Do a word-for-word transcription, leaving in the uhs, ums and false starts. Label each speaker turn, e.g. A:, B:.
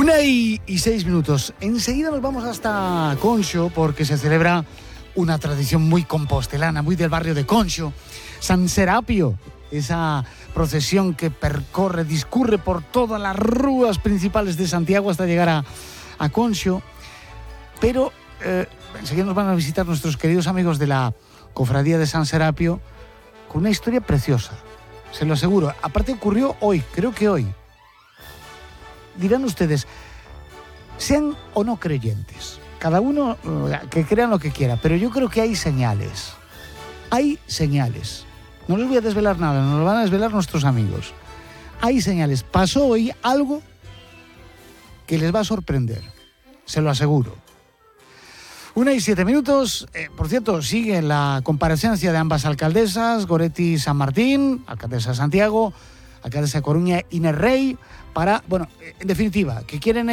A: Una y, y seis minutos. Enseguida nos vamos hasta Conxo porque se celebra una tradición muy compostelana, muy del barrio de Conxo. San Serapio, esa procesión que percorre, discurre por todas las ruas principales de Santiago hasta llegar a, a Conxo. Pero eh, enseguida nos van a visitar nuestros queridos amigos de la Cofradía de San Serapio con una historia preciosa, se lo aseguro. Aparte ocurrió hoy, creo que hoy. Dirán ustedes, sean o no creyentes, cada uno que crean lo que quiera, pero yo creo que hay señales. Hay señales. No les voy a desvelar nada, nos lo van a desvelar nuestros amigos. Hay señales. Pasó hoy algo que les va a sorprender, se lo aseguro. Una y siete minutos. Eh, por cierto, sigue la comparecencia de ambas alcaldesas, Goretti San Martín, alcaldesa de Santiago, alcaldesa de Coruña, Inés Rey, para, bueno, en definitiva, que quieren